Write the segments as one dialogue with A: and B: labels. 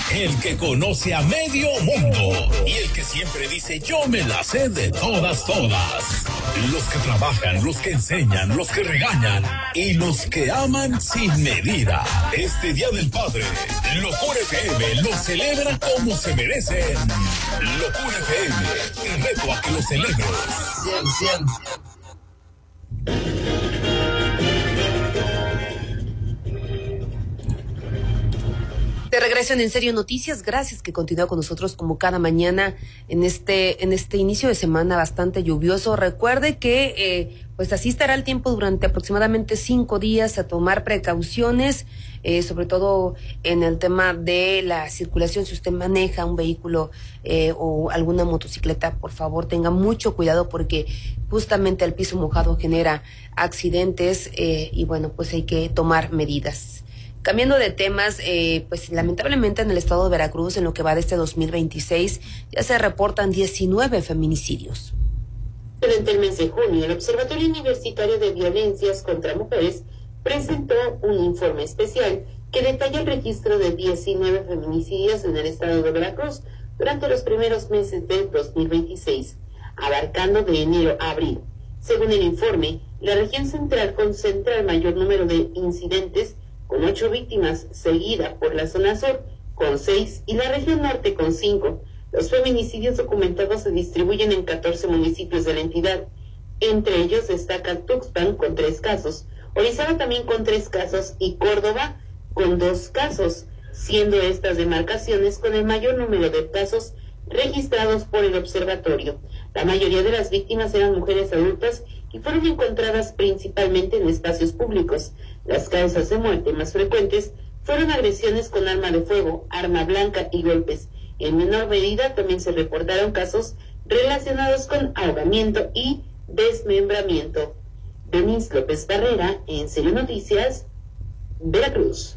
A: el que conoce a medio mundo y el que siempre dice yo me la sé de todas. Los que trabajan, los que enseñan, los que regañan y los que aman sin medida. Este Día del Padre, Locura FM lo celebra como se merecen. Locura FM, te reto a que lo celebres. 100.
B: De regreso en Serio Noticias, gracias que continúa con nosotros como cada mañana en este inicio de semana bastante lluvioso. Recuerde que pues así estará el tiempo durante aproximadamente 5 días, a tomar precauciones, sobre todo en el tema de la circulación. Si usted maneja un vehículo o alguna motocicleta, por favor tenga mucho cuidado porque justamente el piso mojado genera accidentes y bueno, pues hay que tomar medidas. Cambiando de temas, pues lamentablemente en el estado de Veracruz, en lo que va de este 2026, ya se reportan 19 feminicidios.
C: Durante el mes de junio, el Observatorio Universitario de Violencias contra Mujeres presentó un informe especial que detalla el registro de 19 feminicidios en el estado de Veracruz durante los primeros meses del 2026, abarcando de enero a abril. Según el informe, la región central concentra el mayor número de incidentes, con 8 víctimas, seguida por la zona sur, con 6, y la región norte, con 5. Los feminicidios documentados se distribuyen en 14 municipios de la entidad. Entre ellos destacan Tuxpan, con 3 casos, Orizaba también con 3 casos, y Córdoba con 2 casos, siendo estas demarcaciones con el mayor número de casos registrados por el observatorio. La mayoría de las víctimas eran mujeres adultas y fueron encontradas principalmente en espacios públicos. Las causas de muerte más frecuentes fueron agresiones con arma de fuego, arma blanca y golpes. En menor medida también se reportaron casos relacionados con ahogamiento y desmembramiento. Denise López Barrera, en Serio Noticias, Veracruz.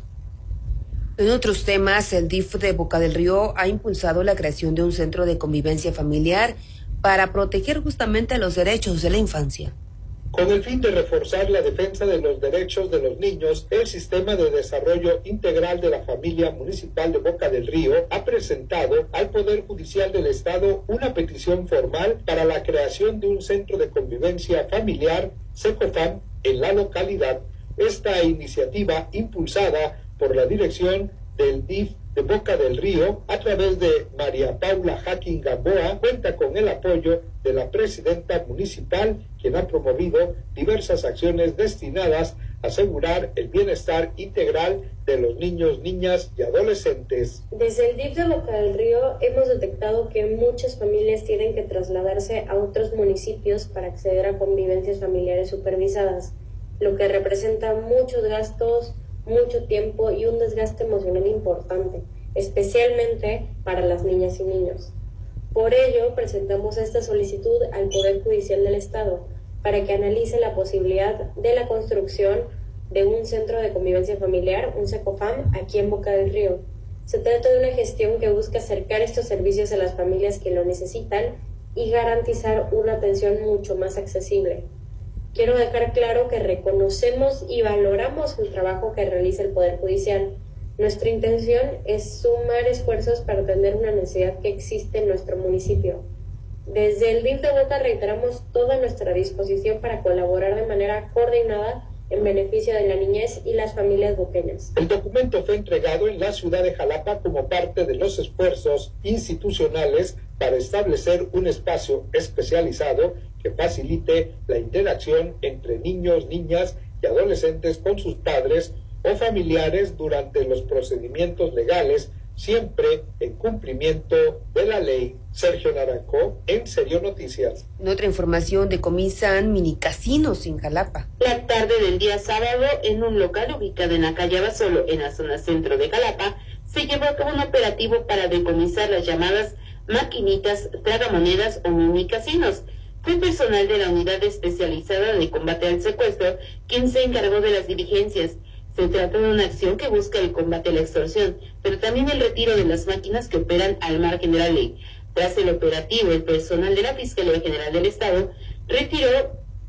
B: En otros temas, el DIF de Boca del Río ha impulsado la creación de un centro de convivencia familiar para proteger justamente los derechos de la infancia.
D: Con el fin de reforzar la defensa de los derechos de los niños, el Sistema de Desarrollo Integral de la Familia Municipal de Boca del Río ha presentado al Poder Judicial del Estado una petición formal para la creación de un centro de convivencia familiar, SECOFAM, en la localidad. Esta iniciativa, impulsada por la dirección del DIF de Boca del Río, a través de María Paula Jaquín Gamboa, cuenta con el apoyo de la presidenta municipal, quien ha promovido diversas acciones destinadas a asegurar el bienestar integral de los niños, niñas y adolescentes.
E: Desde el DIF de Boca del Río hemos detectado que muchas familias tienen que trasladarse a otros municipios para acceder a convivencias familiares supervisadas, lo que representa muchos gastos, mucho tiempo y un desgaste emocional importante, especialmente para las niñas y niños. Por ello, presentamos esta solicitud al Poder Judicial del Estado para que analice la posibilidad de la construcción de un centro de convivencia familiar, un SECOFAM, aquí en Boca del Río. Se trata de una gestión que busca acercar estos servicios a las familias que lo necesitan y garantizar una atención mucho más accesible. Quiero dejar claro que reconocemos y valoramos el trabajo que realiza el Poder Judicial. Nuestra intención es sumar esfuerzos para atender una necesidad que existe en nuestro municipio. Desde el DIF de Boca reiteramos toda nuestra disposición para colaborar de manera coordinada en beneficio de la niñez y las familias boqueñas.
D: El documento fue entregado en la ciudad de Jalapa como parte de los esfuerzos institucionales para establecer un espacio especializado que facilite la interacción entre niños, niñas y adolescentes con sus padres o familiares durante los procedimientos legales, siempre en cumplimiento de la ley. Sergio Naranjo, en Serio Noticias.
B: En otra información, decomisan minicasinos en Jalapa.
C: La tarde del día sábado, en un local ubicado en la calle Abasolo, en la zona centro de Jalapa, se llevó a cabo un operativo para decomisar las llamadas maquinitas, tragamonedas o minicasinos. Fue personal de la Unidad Especializada de Combate al Secuestro quien se encargó de las diligencias. Se trata de una acción que busca el combate a la extorsión, pero también el retiro de las máquinas que operan al margen de la ley. Tras el operativo, el personal de la Fiscalía General del Estado retiró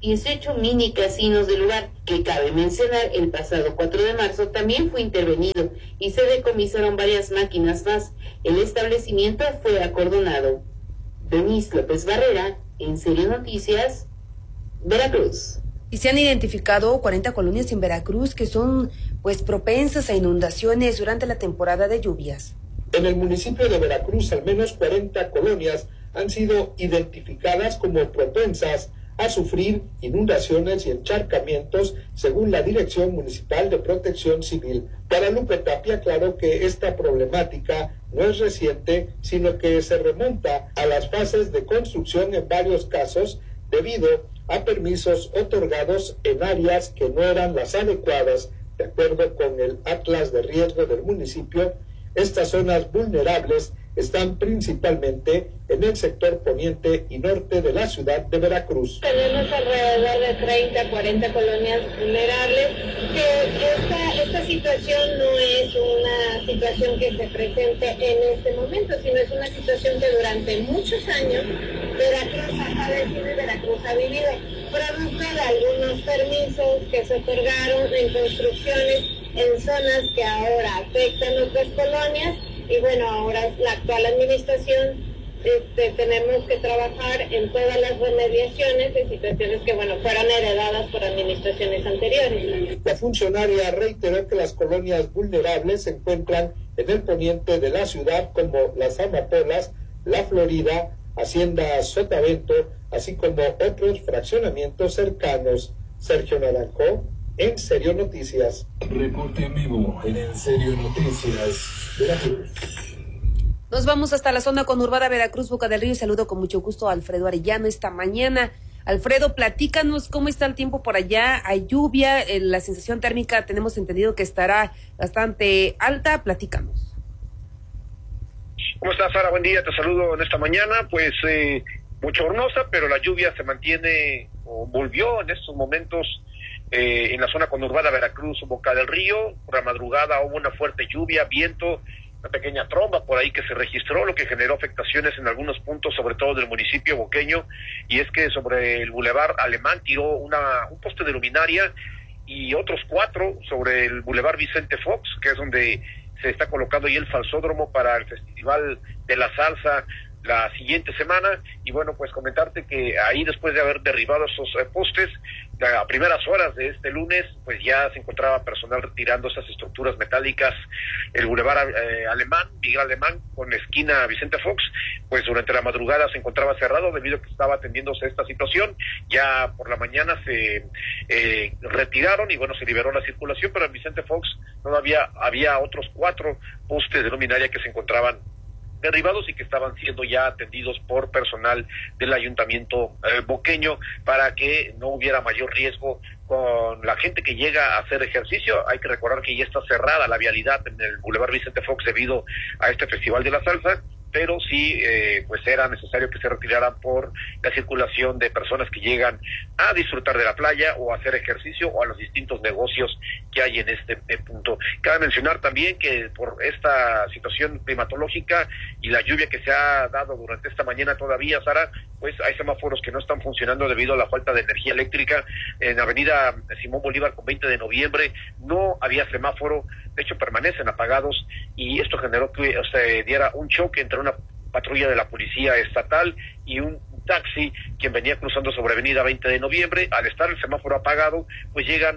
C: 18 mini casinos del lugar, que cabe mencionar el pasado 4 de marzo también fue intervenido y se decomisaron varias máquinas más. El establecimiento fue acordonado. Denise López Barrera, En Serio Noticias, Veracruz.
B: Y se han identificado 40 colonias en Veracruz que son pues propensas a inundaciones durante la temporada de lluvias.
D: En el municipio de Veracruz, al menos 40 colonias han sido identificadas como propensas a sufrir inundaciones y encharcamientos, según la Dirección Municipal de Protección Civil. Guadalupe Tapia aclaró que esta problemática no es reciente, sino que se remonta a las fases de construcción en varios casos, debido a permisos otorgados en áreas que no eran las adecuadas. De acuerdo con el Atlas de Riesgo del municipio, estas zonas vulnerables están principalmente en el sector poniente y norte de la ciudad de Veracruz.
E: Tenemos alrededor de 30, 40 colonias vulnerables, que esta situación no es una situación que se presente en este momento, sino es una situación que durante muchos años Veracruz ha padecido y Veracruz ha vivido, producto de algunos permisos que se otorgaron en construcciones en zonas que ahora afectan otras colonias. Y bueno, ahora la actual administración tenemos que trabajar en todas las remediaciones de situaciones que bueno fueron heredadas por administraciones anteriores.
D: La funcionaria reiteró que las colonias vulnerables se encuentran en el poniente de la ciudad, como Las Amapolas, La Florida, Hacienda Sotavento, así como otros fraccionamientos cercanos. Sergio Naranjo, En Serio Noticias.
A: Reporte en vivo en Serio Noticias, Veracruz.
B: Nos vamos hasta la zona conurbada Veracruz, Boca del Río, y saludo con mucho gusto a Alfredo Arellano esta mañana. Alfredo, platícanos cómo está el tiempo por allá. Hay lluvia, la sensación térmica tenemos entendido que estará bastante alta. Platícanos.
F: ¿Cómo estás, Sara? Buen día, te saludo en esta mañana. Pues bochornosa, pero la lluvia se mantiene o volvió en estos momentos en la zona conurbada Veracruz, Boca del Río. Por la madrugada hubo una fuerte lluvia, viento, una pequeña tromba por ahí que se registró, lo que generó afectaciones en algunos puntos, sobre todo del municipio boqueño, y es que sobre el Boulevard Alemán tiró un poste de luminaria y otros 4 sobre el Boulevard Vicente Fox, que es donde se está colocando ahí el falsódromo para el Festival de la Salsa la siguiente semana. Y bueno, pues comentarte que ahí, después de haber derribado esos postes, a primeras horas de este lunes, pues ya se encontraba personal retirando esas estructuras metálicas. El Boulevard Alemán, Miguel Alemán, con esquina Vicente Fox, pues durante la madrugada se encontraba cerrado debido a que estaba atendiéndose esta situación. Ya por la mañana se retiraron y bueno, se liberó la circulación, pero en Vicente Fox todavía había otros 4 postes de luminaria que se encontraban derribados y que estaban siendo ya atendidos por personal del ayuntamiento boqueño para que no hubiera mayor riesgo con la gente que llega a hacer ejercicio. Hay que recordar que ya está cerrada la vialidad en el Boulevard Vicente Fox debido a este Festival de la Salsa, pero sí pues era necesario que se retiraran por la circulación de personas que llegan a disfrutar de la playa o a hacer ejercicio o a los distintos negocios que hay en este punto. Cabe mencionar también que por esta situación climatológica y la lluvia que se ha dado durante esta mañana todavía, Sara, pues hay semáforos que no están funcionando debido a la falta de energía eléctrica. En Avenida Simón Bolívar con 20 de noviembre no había semáforo, de hecho permanecen apagados, y esto generó que se diera un choque entre una patrulla de la policía estatal y un taxi quien venía cruzando sobre Avenida 20 de noviembre. Al estar el semáforo apagado, pues llevan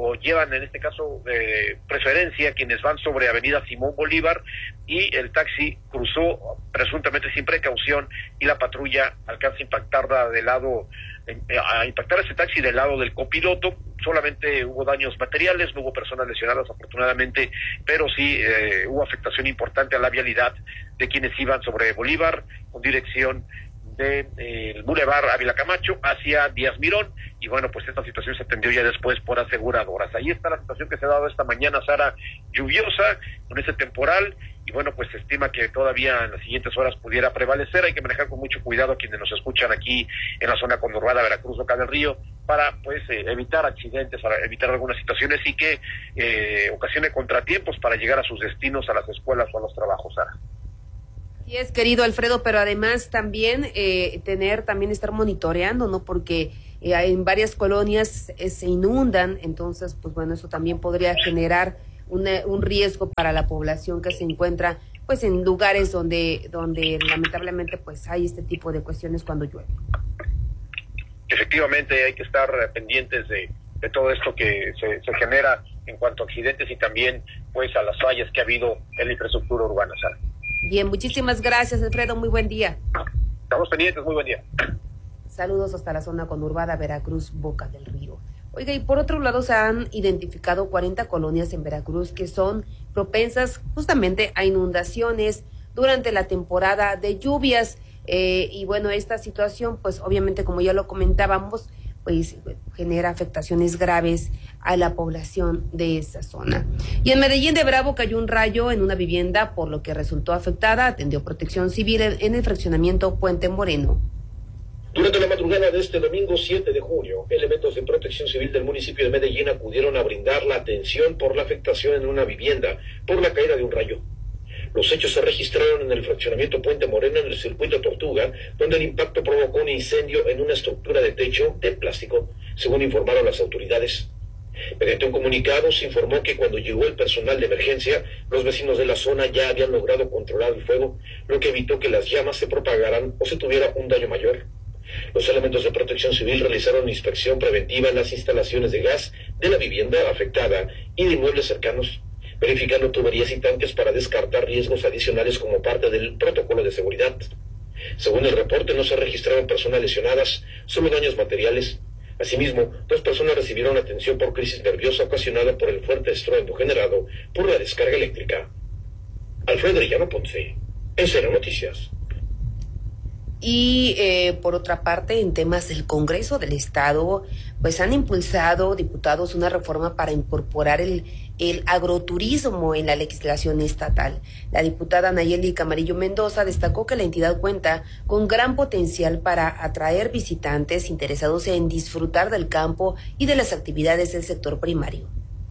F: en este caso preferencia quienes van sobre Avenida Simón Bolívar, y el taxi cruzó presuntamente sin precaución y la patrulla alcanza a impactarla a impactar ese taxi del lado del copiloto. Solamente hubo daños materiales, no hubo personas lesionadas afortunadamente, pero sí hubo afectación importante a la vialidad de quienes iban sobre Bolívar con dirección del Boulevard Ávila Camacho hacia Díaz Mirón, y bueno, pues esta situación se atendió ya después por aseguradoras. Ahí está la situación que se ha dado esta mañana, Sara, lluviosa, con ese temporal, y bueno, pues se estima que todavía en las siguientes horas pudiera prevalecer. Hay que manejar con mucho cuidado a quienes nos escuchan aquí en la zona conurbada Veracruz, Boca del Río, para pues evitar accidentes, para evitar algunas situaciones y que ocasione contratiempos para llegar a sus destinos, a las escuelas o a los trabajos, Sara.
B: Y es, querido Alfredo, pero además también estar monitoreando, ¿no? Porque en varias colonias se inundan, entonces, pues bueno, eso también podría generar un riesgo para la población que se encuentra pues en lugares donde lamentablemente pues hay este tipo de cuestiones cuando llueve.
F: Efectivamente hay que estar pendientes de todo esto que se genera en cuanto a accidentes y también pues a las fallas que ha habido en la infraestructura urbana, Sara.
B: Bien, muchísimas gracias, Alfredo, muy buen día.
F: Estamos pendientes, muy buen día.
B: Saludos hasta la zona conurbada Veracruz, Boca del Río. Oiga, y por otro lado se han identificado 40 colonias en Veracruz que son propensas justamente a inundaciones durante la temporada de lluvias. Y bueno, esta situación, pues obviamente, como ya lo comentábamos, pues genera afectaciones graves a la población de esa zona. Y en Medellín de Bravo cayó un rayo en una vivienda, por lo que resultó afectada. Atendió Protección Civil en el fraccionamiento Puente Moreno.
G: Durante la madrugada de este domingo 7 de junio, elementos de Protección Civil del municipio de Medellín acudieron a brindar la atención por la afectación en una vivienda por la caída de un rayo. Los hechos se registraron en el fraccionamiento Puente Moreno en el circuito Tortuga, donde el impacto provocó un incendio en una estructura de techo de plástico, según informaron las autoridades. Mediante un comunicado se informó que cuando llegó el personal de emergencia, los vecinos de la zona ya habían logrado controlar el fuego, lo que evitó que las llamas se propagaran o se tuviera un daño mayor. Los elementos de Protección Civil realizaron inspección preventiva en las instalaciones de gas de la vivienda afectada y de inmuebles cercanos, verificando tuberías y tanques para descartar riesgos adicionales como parte del protocolo de seguridad. Según el reporte, no se registraron personas lesionadas, solo daños materiales. Asimismo, 2 personas recibieron atención por crisis nerviosa ocasionada por el fuerte estruendo generado por la descarga eléctrica. Alfredo Arellano Ponce, Cero Noticias.
B: Y por otra parte, en temas del Congreso del Estado, pues han impulsado diputados una reforma para incorporar el agroturismo en la legislación estatal. La diputada Nayeli Camarillo Mendoza destacó que la entidad cuenta con gran potencial para atraer visitantes interesados en disfrutar del campo y de las actividades del sector primario.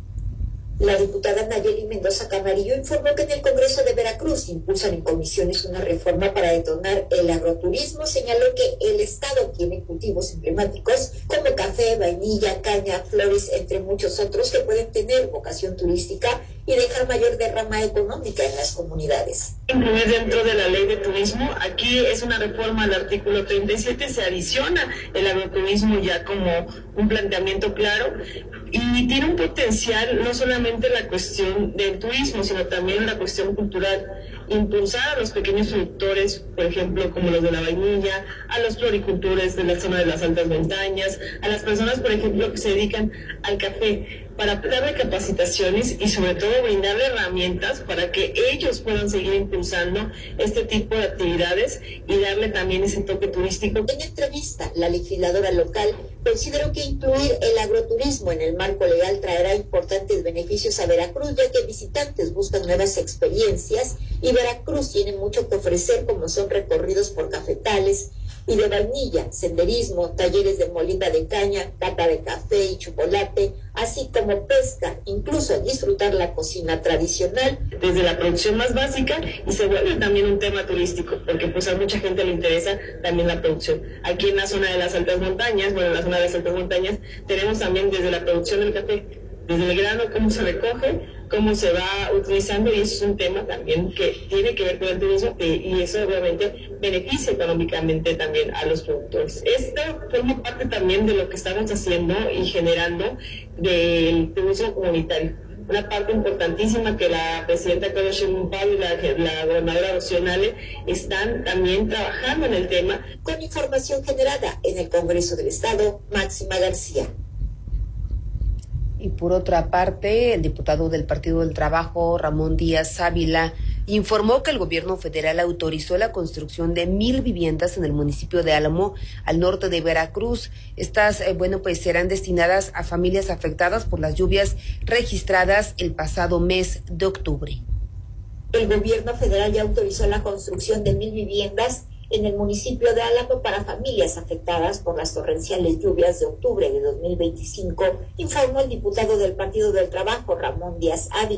H: La diputada Nayeli Mendoza Camarillo informó que en el Congreso de Veracruz impulsan en comisiones una reforma para detonar el agroturismo. Señaló que el Estado tiene cultivos emblemáticos como café, vainilla, caña, flores, entre muchos otros que pueden tener vocación turística y dejar mayor derrama económica en las comunidades.
I: Incluir dentro de la ley de turismo, aquí es una reforma al artículo 37, se adiciona el agroturismo ya como un planteamiento claro y tiene un potencial no solamente la cuestión del turismo, sino también la cuestión cultural. Impulsar a los pequeños productores, por ejemplo, como los de la vainilla, a los floricultores de la zona de las altas montañas, a las personas, por ejemplo, que se dedican al café, para darle capacitaciones y sobre todo brindarle herramientas para que ellos puedan seguir impulsando este tipo de actividades y darle también ese toque turístico.
H: En entrevista, la legisladora local consideró que incluir el agroturismo en el marco legal traerá importantes beneficios a Veracruz, ya que visitantes buscan nuevas experiencias y Veracruz tiene mucho que ofrecer, como son recorridos por cafetales y de vainilla, senderismo, talleres de molida de caña, cata de café y chocolate, así como pesca, incluso disfrutar la cocina tradicional.
I: Desde la producción más básica y se vuelve también un tema turístico, porque pues a mucha gente le interesa también la producción. Aquí en la zona de las altas montañas, en la zona de las altas montañas, tenemos también desde la producción del café, desde el grano, cómo se recoge, cómo se va utilizando, y eso es un tema también que tiene que ver con el turismo y eso obviamente beneficia económicamente también a los productores. Esto forma parte también de lo que estamos haciendo y generando del turismo comunitario. Una parte importantísima que la presidenta Claudia Sheinbaum y la gobernadora Rocío Nale están también trabajando en el tema.
H: Con información generada en el Congreso del Estado, Máxima García.
B: Y por otra parte, el diputado del Partido del Trabajo, Ramón Díaz Ávila, informó que el gobierno federal autorizó la construcción de 1,000 viviendas en el municipio de Álamo, al norte de Veracruz. Estas, serán destinadas a familias afectadas por las lluvias registradas el pasado mes de octubre.
H: El gobierno federal ya autorizó la construcción de 1,000 viviendas en el municipio de Álamo para familias afectadas por las torrenciales lluvias de octubre de 2025, informó el diputado del Partido del Trabajo, Ramón Díaz Ávila.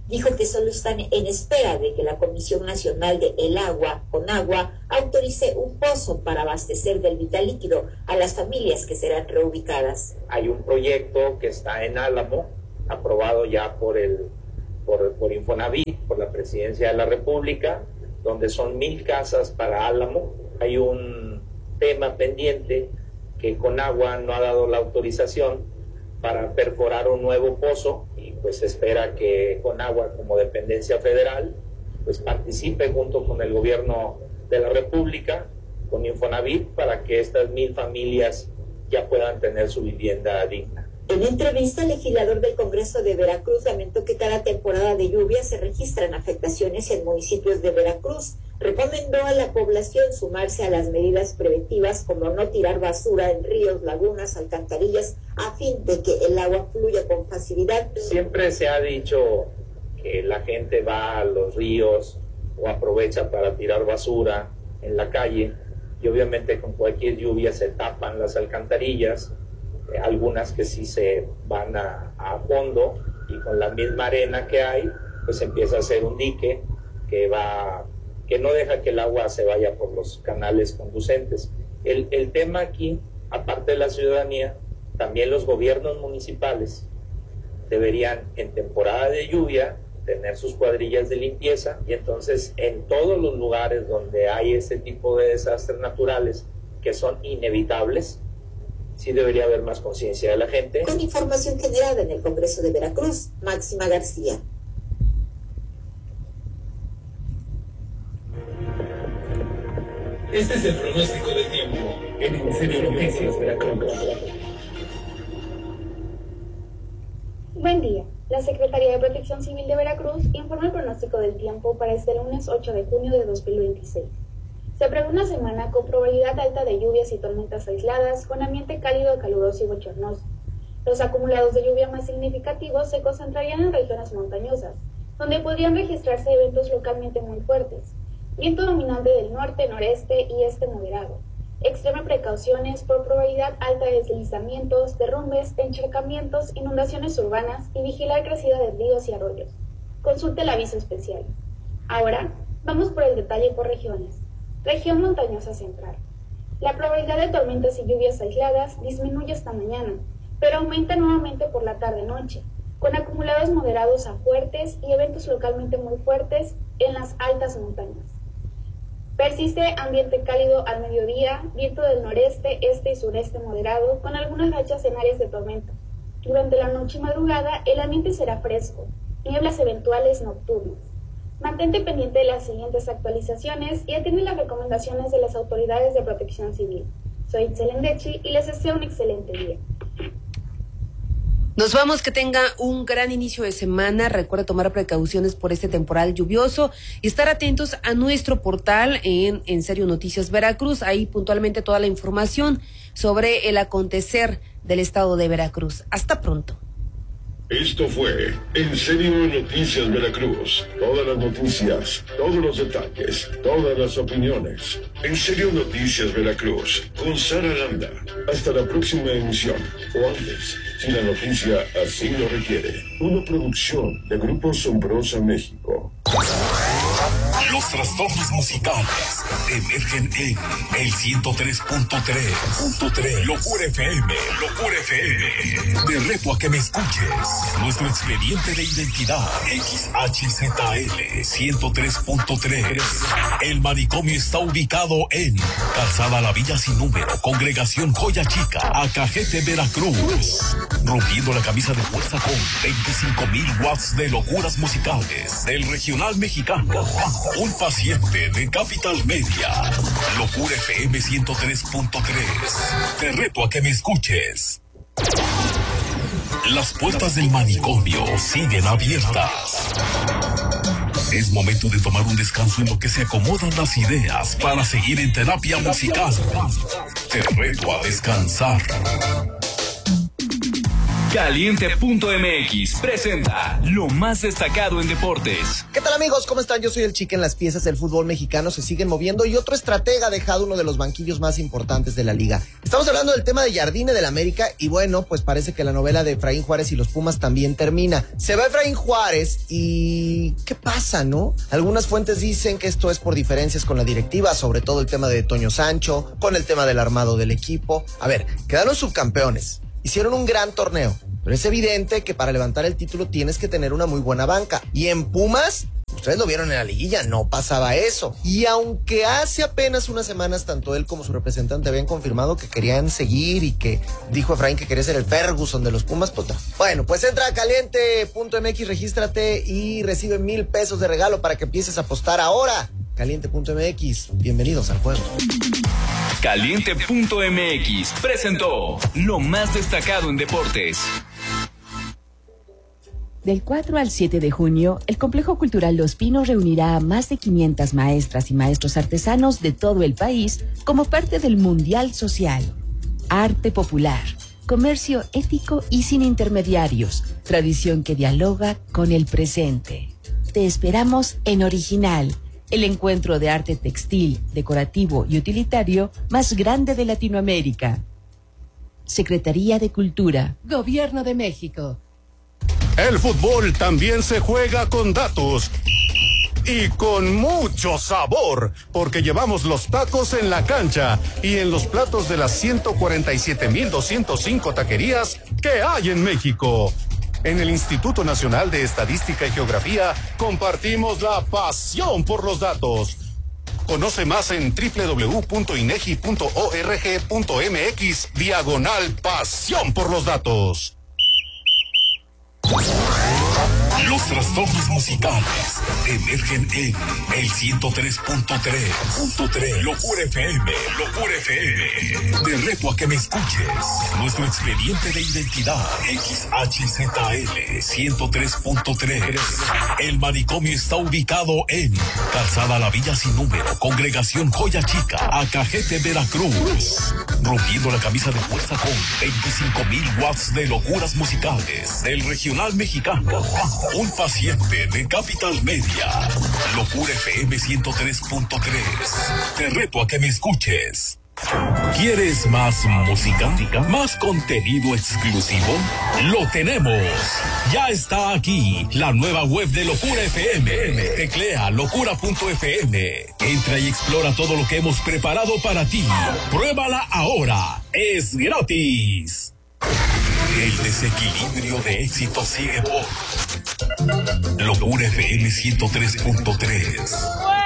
H: dijo que solo están en espera de que la Comisión Nacional de El Agua, CONAGUA, autorice un pozo para abastecer del vital líquido a las familias que serán reubicadas.
J: Hay un proyecto que está en Álamo, aprobado ya por Infonavit, por la Presidencia de la República, donde son 1,000 casas para Álamo. Hay un tema pendiente que CONAGUA no ha dado la autorización para perforar un nuevo pozo, y pues se espera que CONAGUA, como dependencia federal, pues participe junto con el gobierno de la República, con Infonavit, para que estas 1,000 familias ya puedan tener su vivienda digna.
H: En entrevista, el legislador del Congreso de Veracruz lamentó que cada temporada de lluvia se registran afectaciones en municipios de Veracruz. Recomendó a la población sumarse a las medidas preventivas como no tirar basura en ríos, lagunas, alcantarillas, a fin de que el agua fluya con facilidad.
J: Siempre se ha dicho que la gente va a los ríos o aprovecha para tirar basura en la calle, y obviamente con cualquier lluvia se tapan las alcantarillas, algunas que sí se van a fondo, y con la misma arena que hay, pues empieza a hacer un dique que no deja que el agua se vaya por los canales conducentes. El tema aquí, aparte de la ciudadanía, también los gobiernos municipales deberían, en temporada de lluvia, tener sus cuadrillas de limpieza, y entonces en todos los lugares donde hay ese tipo de desastres naturales que son inevitables, sí debería haber más conciencia de la gente.
H: Con información generada en el Congreso de Veracruz, Máxima García.
A: Este es el pronóstico del tiempo en En Noticias Veracruz.
K: Buen día. La Secretaría de Protección Civil de Veracruz informa el pronóstico del tiempo para este lunes 8 de junio de 2026. Se prevé una semana con probabilidad alta de lluvias y tormentas aisladas, con ambiente cálido, caluroso y bochornoso. Los acumulados de lluvia más significativos se concentrarían en regiones montañosas, donde podrían registrarse eventos localmente muy fuertes. Viento dominante del norte, noreste y este moderado. Extrema precauciones por probabilidad alta de deslizamientos, derrumbes, encharcamientos, inundaciones urbanas y vigilar crecida de ríos y arroyos. Consulte el aviso especial. Ahora, vamos por el detalle por regiones. Región montañosa central. La probabilidad de tormentas y lluvias aisladas disminuye esta mañana, pero aumenta nuevamente por la tarde-noche, con acumulados moderados a fuertes y eventos localmente muy fuertes en las altas montañas. Persiste ambiente cálido al mediodía, viento del noreste, este y sureste moderado, con algunas rachas en áreas de tormenta. Durante la noche y madrugada, el ambiente será fresco, nieblas eventuales nocturnas. Mantente pendiente de las siguientes actualizaciones y atiende las recomendaciones de las autoridades de protección civil. Soy Itzel Endechi y les deseo un excelente día.
B: Nos vamos, que tenga un gran inicio de semana. Recuerda tomar precauciones por este temporal lluvioso y estar atentos a nuestro portal en Serio Noticias Veracruz. Ahí puntualmente toda la información sobre el acontecer del estado de Veracruz. Hasta pronto.
L: Esto fue En Serio Noticias Veracruz. Todas las noticias, todos los detalles, todas las opiniones. En Serio Noticias Veracruz, con Sara Landa. Hasta la próxima emisión, o antes, si la noticia así lo requiere. Una producción de Grupo Sombrosa México.
A: Los trastornos musicales emergen en el 103.3. Locura FM. Te reto a que me escuches. Nuestro expediente de identidad XHZL 103.3. El manicomio está ubicado en Calzada La Villa Sin Número, Congregación Joya Chica, Acajete, Veracruz. Rompiendo la camisa de fuerza con 25,000 watts de locuras musicales del regional mexicano. Un paciente de Capital Media. Locura FM 103.3. Te reto a que me escuches. Las puertas del manicomio siguen abiertas. Es momento de tomar un descanso en lo que se acomodan las ideas para seguir en terapia musical. Te reto a descansar.
M: Caliente.mx presenta lo más destacado en deportes.
N: ¿Qué tal, amigos? ¿Cómo están? Yo soy el Chicken. Las piezas del fútbol mexicano se siguen moviendo y otro estratega ha dejado uno de los banquillos más importantes de la liga. Estamos hablando del tema de Jardine del América y bueno, pues parece que la novela de Efraín Juárez y los Pumas también termina. Se va Efraín Juárez y ¿qué pasa, no? Algunas fuentes dicen que esto es por diferencias con la directiva, sobre todo el tema de Toño Sancho, con el tema del armado del equipo. A ver, quedaron subcampeones, hicieron un gran torneo, pero es evidente que para levantar el título tienes que tener una muy buena banca. Y en Pumas, ustedes lo vieron en la liguilla, no pasaba eso. Y aunque hace apenas unas semanas tanto él como su representante habían confirmado que querían seguir y que dijo Efraín que quería ser el Ferguson de los Pumas, pues no. Bueno, pues entra a Caliente.mx, regístrate y recibe 1,000 pesos de regalo para que empieces a apostar ahora. Caliente.mx, bienvenidos al juego.
M: Caliente.mx presentó lo más destacado en deportes.
O: Del 4 al 7 de junio, el Complejo Cultural Los Pinos reunirá a más de 500 maestras y maestros artesanos de todo el país como parte del Mundial Social. Arte popular, comercio ético y sin intermediarios, tradición que dialoga con el presente. Te esperamos en Original, el encuentro de arte textil, decorativo y utilitario más grande de Latinoamérica. Secretaría de Cultura, Gobierno de México.
P: El fútbol también se juega con datos y con mucho sabor, porque llevamos los tacos en la cancha y en los platos de las 147,205 taquerías que hay en México. En el Instituto Nacional de Estadística y Geografía compartimos la pasión por los datos. Conoce más en www.inegi.org.mx/pasión por los datos.
A: Los trastornos musicales emergen en el 103.3. Locura FM. Te reto a que me escuches. Nuestro expediente de identidad XHZL 103.3. El manicomio está ubicado en Calzada La Villa Sin Número, Congregación Joya Chica, Acajete, Veracruz. Rompiendo la camisa de fuerza con 25,000 watts de locuras musicales del regional mexicano. Un paciente de Capital Media. Locura FM 103.3. Te reto a que me escuches. ¿Quieres más música? ¿Más contenido exclusivo? ¡Lo tenemos! Ya está aquí la nueva web de Locura FM. Teclea locura.fm. Entra y explora todo lo que hemos preparado para ti. Pruébala ahora. Es gratis. El desequilibrio de éxito sigue por Locura FM 103.3.